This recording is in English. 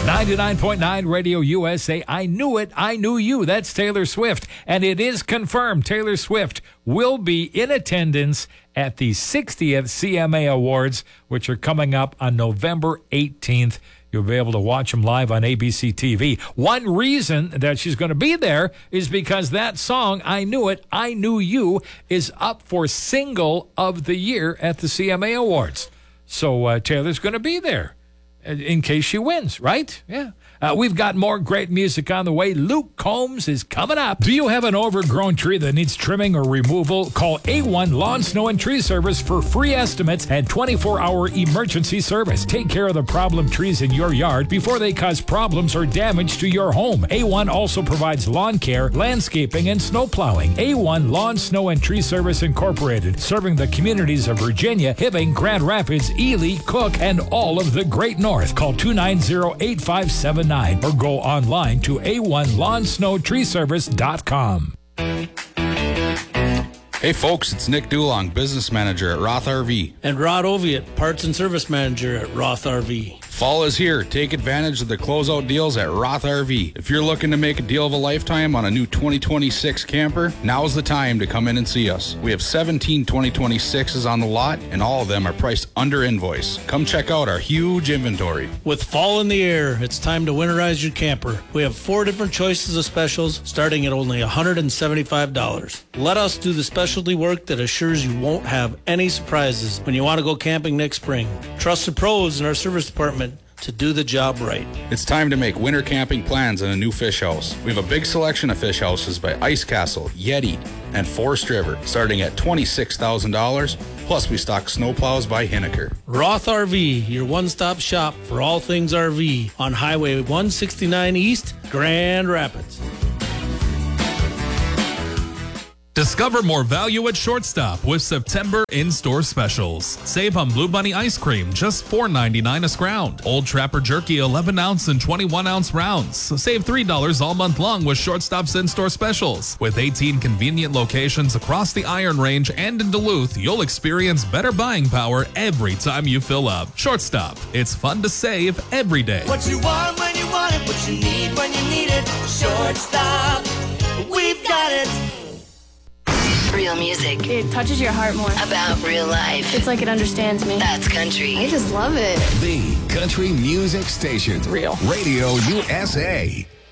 99.9 Radio USA. I knew it. I knew you. That's Taylor Swift. And it is confirmed Taylor Swift will be in attendance at the 60th CMA Awards, which are coming up on November 18th. You'll be able to watch them live on ABC TV. One reason that she's going to be there is because that song, I Knew It, I Knew You, is up for Single of the Year at the CMA Awards. So Taylor's going to be there in case she wins, right? Yeah. We've got more great music on the way. Luke Combs is coming up. Do you have an overgrown tree that needs trimming or removal? Call A1 Lawn, Snow, and Tree Service for free estimates and 24-hour emergency service. Take care of the problem trees in your yard before they cause problems or damage to your home. A1 also provides lawn care, landscaping, and snow plowing. A1 Lawn, Snow, and Tree Service Incorporated, serving the communities of Virginia, Hibbing, Grand Rapids, Ely, Cook, and all of the Great North. Call 290-8579. Or go online to a1lawnsnowtreeservice.com. Hey folks, it's Nick Dulong, business manager at Roth RV. And Rod Oviatt, parts and service manager at Roth RV. Fall is here. Take advantage of the closeout deals at Roth RV. If you're looking to make a deal of a lifetime on a new 2026 camper, now's the time to come in and see us. We have 17 2026s on the lot, and all of them are priced under invoice. Come check out our huge inventory. With fall in the air, it's time to winterize your camper. We have 4 different choices of specials, starting at only $175. Let us do the specialty work that assures you won't have any surprises when you want to go camping next spring. Trust the pros in our service department to do the job right. It's time to make winter camping plans in a new fish house. We have a big selection of fish houses by Ice Castle, Yeti, and Forest River, starting at $26,000. Plus, we stock snowplows by Hinneker. Roth RV, your one-stop shop for all things RV on Highway 169 East, Grand Rapids. Discover more value at Shortstop with September in-store specials. Save on Blue Bunny ice cream, just $4.99 a scround. Old Trapper Jerky 11-ounce and 21-ounce rounds. Save $3 all month long with Shortstop's in-store specials. With 18 convenient locations across the Iron Range and in Duluth, you'll experience better buying power every time you fill up. Shortstop, it's fun to save every day. What you want when you want it, what you need when you need it. Shortstop, we've got it. Real music. It touches your heart more. About real life. It's like it understands me. That's country. I just love it. The country music station. It's real. Radio USA.